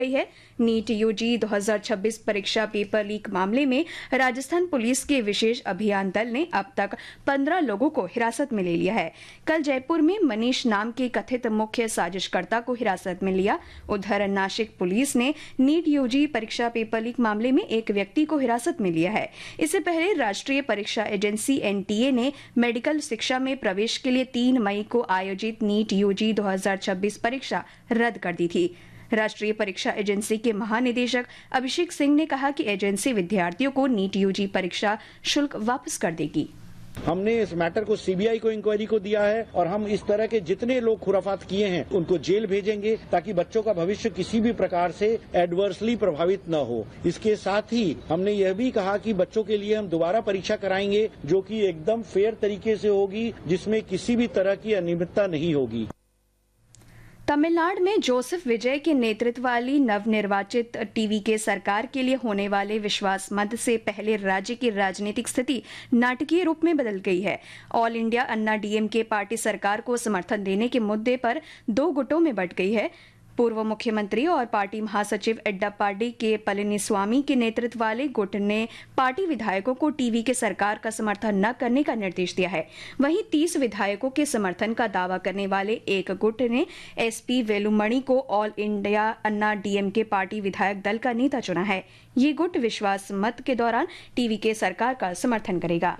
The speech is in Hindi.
है। नीट यूजी 2026 परीक्षा पेपर लीक मामले में राजस्थान पुलिस के विशेष अभियान दल ने अब तक 15 लोगों को हिरासत में ले लिया है। कल जयपुर में मनीष नाम के कथित मुख्य साजिशकर्ता को हिरासत में लिया। उधर नासिक पुलिस ने नीट यूजी परीक्षा पेपर लीक मामले में एक व्यक्ति को हिरासत में लिया है। इससे पहले राष्ट्रीय परीक्षा एजेंसी एनटीए ने मेडिकल शिक्षा में प्रवेश के लिए 3 मई को आयोजित नीट यूजी 2026 परीक्षा रद्द कर दी थी। राष्ट्रीय परीक्षा एजेंसी के महानिदेशक अभिषेक सिंह ने कहा कि एजेंसी विद्यार्थियों को नीट यूजी परीक्षा शुल्क वापस कर देगी। हमने इस मैटर को सीबीआई को इंक्वायरी को दिया है और हम इस तरह के जितने लोग खुराफात किए हैं उनको जेल भेजेंगे ताकि बच्चों का भविष्य किसी भी प्रकार से एडवर्सली प्रभावित न हो। इसके साथ ही हमने यह भी कहा कि बच्चों के लिए हम दोबारा परीक्षा कराएंगे जो कि एकदम फेयर तरीके से होगी, जिसमें किसी भी तरह की अनियमितता नहीं होगी। तमिलनाडु में जोसेफ विजय के नेतृत्व वाली नवनिर्वाचित टीवीके सरकार के लिए होने वाले विश्वास मत से पहले राज्य की राजनीतिक स्थिति नाटकीय रूप में बदल गई है। ऑल इंडिया अन्ना डीएमके पार्टी सरकार को समर्थन देने के मुद्दे पर 2 गुटों में बंट गई है। पूर्व मुख्यमंत्री और पार्टी महासचिव एड्डापाडी के पलनीस्वामी के नेतृत्व वाले गुट ने पार्टी विधायकों को टीवीके सरकार का समर्थन न करने का निर्देश दिया है। वहीं 30 विधायकों के समर्थन का दावा करने वाले एक गुट ने एसपी वेलुमणि को ऑल इंडिया अन्ना डीएमके पार्टी विधायक दल का नेता चुना है। ये गुट विश्वास मत के दौरान टीवीके सरकार का समर्थन करेगा।